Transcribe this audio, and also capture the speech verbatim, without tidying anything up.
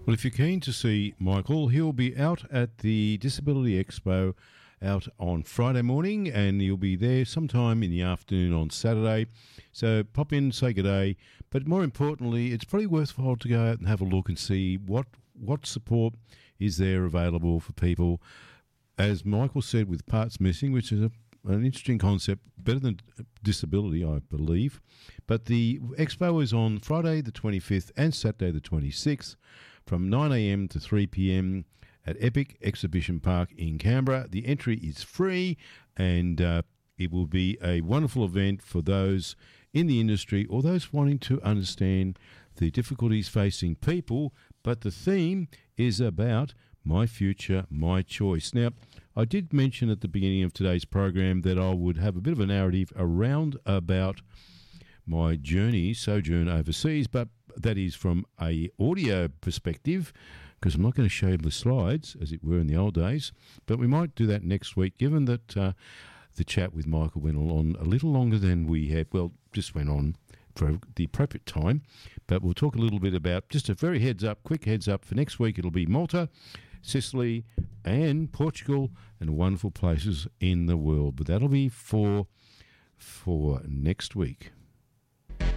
Well, if you're keen to see Michael, he'll be out at the Disability Expo out on Friday morning, and he'll be there sometime in the afternoon on Saturday. So pop in, say good day. But more importantly, it's probably worthwhile to go out and have a look and see what, what support is there available for people. As Michael said, with parts missing, which is a, an interesting concept, better than disability, I believe. But the expo is on Friday the twenty-fifth and Saturday the twenty-sixth from nine a.m. to three p.m. at Epic Exhibition Park in Canberra. The entry is free, and uh, it will be a wonderful event for those in the industry or those wanting to understand the difficulties facing people. But the theme is about my future, my choice. Now, I did mention at the beginning of today's program that I would have a bit of a narrative around about my journey, sojourn overseas, but that is from a audio perspective, because I'm not going to show you the slides, as it were in the old days, but we might do that next week, given that uh, the chat with Michael went on a little longer than we had, well, just went on for the appropriate time, but we'll talk a little bit about, just a very heads up, quick heads up, for next week it'll be Malta, Sicily and Portugal, and wonderful places in the world, but that'll be for for next week.